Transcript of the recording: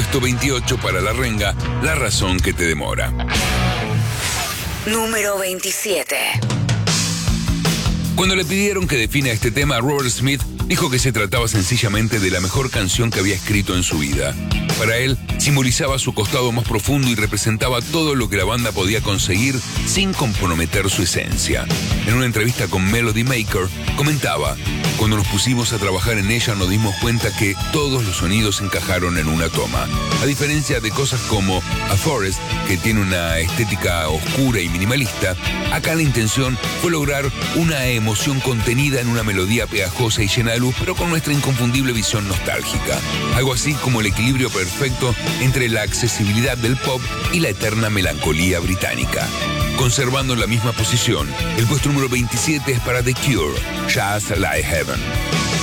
puesto 28 para La Renga, La razón que te demora. Número 27. Cuando le pidieron que defina este tema, Robert Smith dijo que se trataba sencillamente de la mejor canción que había escrito en su vida. Para él, simbolizaba su costado más profundo y representaba todo lo que la banda podía conseguir sin comprometer su esencia. En una entrevista con Melody Maker, comentaba: cuando nos pusimos a trabajar en ella nos dimos cuenta que todos los sonidos encajaron en una toma. A diferencia de cosas como A Forest, que tiene una estética oscura y minimalista, acá la intención fue lograr una emoción contenida en una melodía pegajosa y llena de luz, pero con nuestra inconfundible visión nostálgica. Algo así como el equilibrio perfecto entre la accesibilidad del pop y la eterna melancolía británica. Conservando la misma posición, el puesto número 27 es para The Cure, Just Like Heaven.